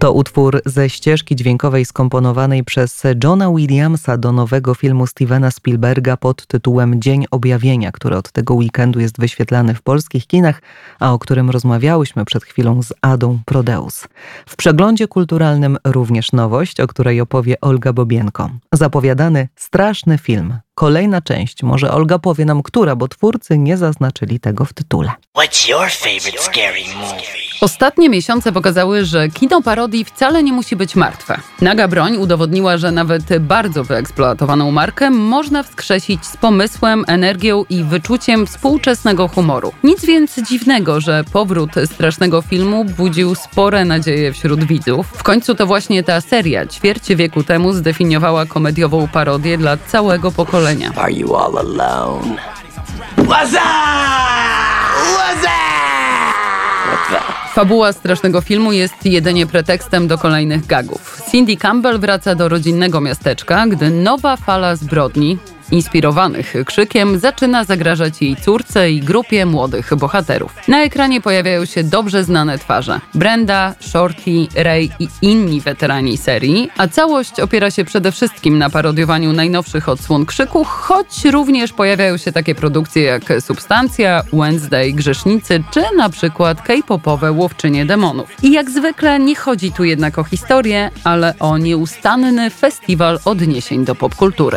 To utwór ze ścieżki dźwiękowej skomponowanej przez Johna Williamsa do nowego filmu Stevena Spielberga pod tytułem Dzień Objawienia, który od tego weekendu jest wyświetlany w polskich kinach, a o którym rozmawiałyśmy przed chwilą z Adą Prodeus. W przeglądzie kulturalnym również nowość, o której opowie Olga Bobienko. Zapowiadany straszny film. Kolejna część. Może Olga powie nam, która, bo twórcy nie zaznaczyli tego w tytule. What's your favorite scary movie? Ostatnie miesiące pokazały, że kino parodii wcale nie musi być martwe. Naga Broń udowodniła, że nawet bardzo wyeksploatowaną markę można wskrzesić z pomysłem, energią i wyczuciem współczesnego humoru. Nic więc dziwnego, że powrót strasznego filmu budził spore nadzieje wśród widzów. W końcu to właśnie ta seria ćwierć wieku temu zdefiniowała komediową parodię dla całego pokolenia. Are you all alone? What's up? What's up? Fabuła strasznego filmu jest jedynie pretekstem do kolejnych gagów. Cindy Campbell wraca do rodzinnego miasteczka, gdy nowa fala zbrodni, inspirowanych krzykiem, zaczyna zagrażać jej córce i grupie młodych bohaterów. Na ekranie pojawiają się dobrze znane twarze. Brenda, Shorty, Ray i inni weterani serii, a całość opiera się przede wszystkim na parodiowaniu najnowszych odsłon Krzyku, choć również pojawiają się takie produkcje jak Substancja, Wednesday, Grzesznicy czy na przykład K-popowe Łowczynie Demonów. I jak zwykle nie chodzi tu jednak o historię, ale o nieustanny festiwal odniesień do popkultury.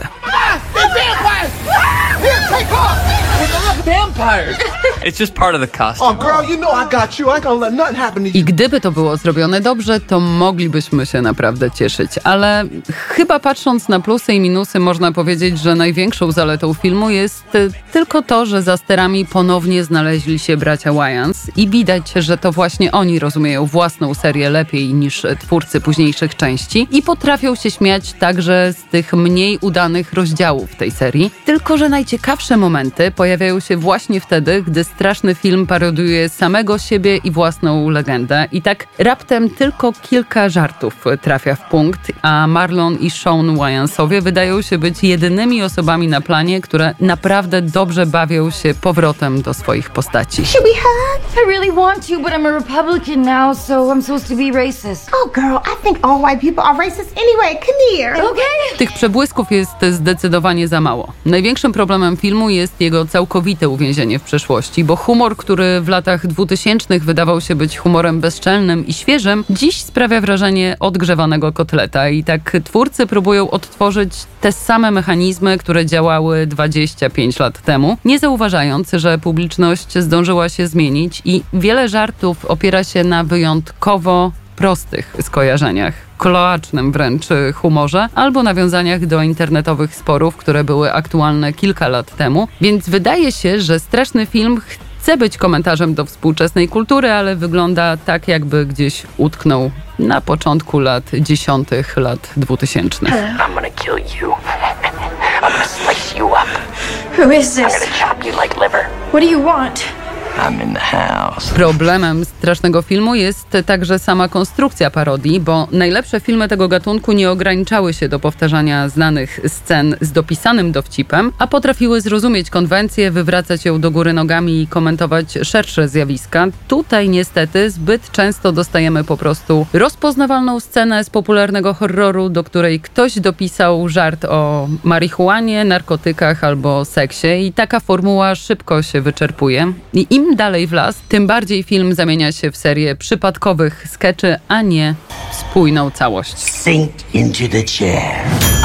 Vampires! It's just part of the costume. Oh, girl, you know I got you. I ain't gonna let nothing happen to you. I gdyby to było zrobione dobrze, to moglibyśmy się naprawdę cieszyć. Ale chyba patrząc na plusy i minusy, można powiedzieć, że największą zaletą filmu jest tylko to, że za sterami ponownie znaleźli się bracia Wayans i widać, że to właśnie oni rozumieją własną serię lepiej niż twórcy późniejszych części i potrafią się śmiać także z tych mniej udanych rozdziałów tej serii. Tylko że najciekawsze momenty pojawiają się właśnie wtedy, gdy straszny film parodiuje samego siebie i własną legendę. I tak raptem tylko kilka żartów trafia w punkt, a Marlon i Sean Wayansowie wydają się być jedynymi osobami na planie, które naprawdę dobrze bawią się powrotem do swoich postaci. Should we hug? I really want to, but I'm a Republican now, so I'm supposed to be racist. Oh, girl, I think all white people are racist anyway. Come here. Okay. Tych przebłysków jest zdecydowanie za mało. Największym problemem filmu jest jego całkowite uwięzienie w przeszłości, bo humor, który w latach 2000 wydawał się być humorem bezczelnym i świeżym, dziś sprawia wrażenie odgrzewanego kotleta i tak twórcy próbują odtworzyć te same mechanizmy, które działały 25 lat temu, nie zauważając, że publiczność zdążyła się zmienić i wiele żartów opiera się na wyjątkowo prostych skojarzeniach, kloacznym wręcz humorze albo nawiązaniach do internetowych sporów, które były aktualne kilka lat temu, więc wydaje się, że straszny film chce być komentarzem do współczesnej kultury, ale wygląda tak, jakby gdzieś utknął na początku lat 10. lat 2000. I'm gonna kill you. I'm gonna slice you up. Who is I'm this? gonna chop you like liver. What do you want? I'm in the house. Problemem strasznego filmu jest także sama konstrukcja parodii, bo najlepsze filmy tego gatunku nie ograniczały się do powtarzania znanych scen z dopisanym dowcipem, a potrafiły zrozumieć konwencję, wywracać ją do góry nogami i komentować szersze zjawiska. Tutaj niestety zbyt często dostajemy po prostu rozpoznawalną scenę z popularnego horroru, do której ktoś dopisał żart o marihuanie, narkotykach albo seksie i taka formuła szybko się wyczerpuje. I im dalej w las, tym bardziej film zamienia się w serię przypadkowych skeczy, a nie w spójną całość. Sink into the chair.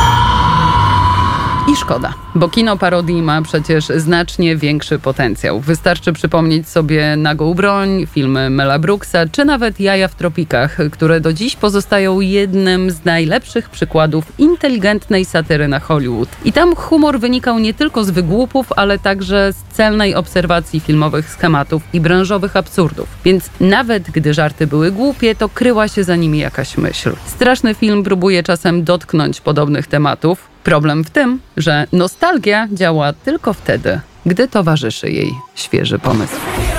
I szkoda, bo kino parodii ma przecież znacznie większy potencjał. Wystarczy przypomnieć sobie Nagą Broń, filmy Mela Brooksa, czy nawet Jaja w tropikach, które do dziś pozostają jednym z najlepszych przykładów inteligentnej satyry na Hollywood. I tam humor wynikał nie tylko z wygłupów, ale także z celnej obserwacji filmowych schematów i branżowych absurdów. Więc nawet gdy żarty były głupie, to kryła się za nimi jakaś myśl. Straszny film próbuje czasem dotknąć podobnych tematów. Problem w tym, że nostalgia działa tylko wtedy, gdy towarzyszy jej świeży pomysł.